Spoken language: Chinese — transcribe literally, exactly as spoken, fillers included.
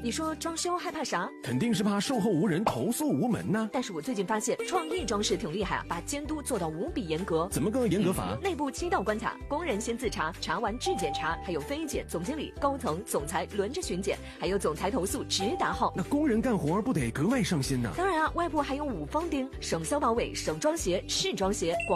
你说装修害怕啥？ 肯定是怕售后无人，投诉无门呐。 但是我最近发现创意装饰挺厉害啊，把监督做到无比严格。 怎么个严格法？ 内部七道关卡，工人先自查，查完质检查，还有非检，总经理、高层、总裁轮着巡检，还有总裁投诉直达号。 那工人干活不得格外上心呐？ 当然啊，外部还有五方钉，省消保委，省装协，市装协。广